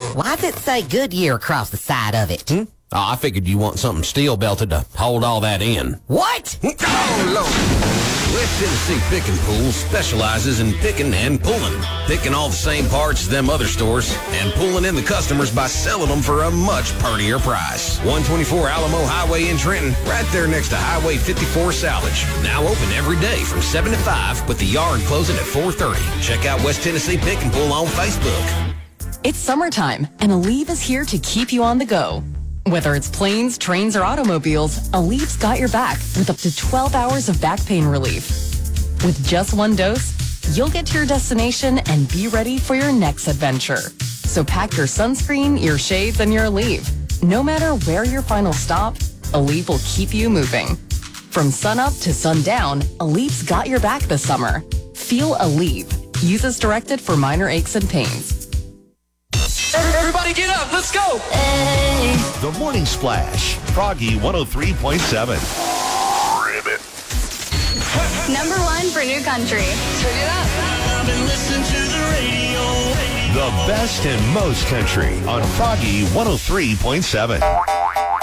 Why's it say Goodyear across the side of it? Oh, I figured you want something steel belted to hold all that in. What? Oh, Lord. West Tennessee Picking Pool specializes in picking and pulling. Picking all the same parts as them other stores and pulling in the customers by selling them for a much purtier price. 124 Alamo Highway in Trenton, right there next to Highway 54 Salvage. Now open every day from 7 to 5 with the yard closing at 4:30. Check out West Tennessee Picking Pool on Facebook. It's summertime, and Aleve is here to keep you on the go. Whether it's planes, trains, or automobiles, Aleve's got your back with up to 12 hours of back pain relief. With just one dose, you'll get to your destination and be ready for your next adventure. So pack your sunscreen, your shades, and your Aleve. No matter where your final stop, Aleve will keep you moving. From sunup to sundown, Aleve's got your back this summer. Feel Aleve. Use as directed for minor aches and pains. Everybody get up, let's go! Hey. The Morning Splash, Froggy 103.7. Ribbit. Number one for new country. Turn it up. I've been listening to the radio. The best and most country on Froggy 103.7.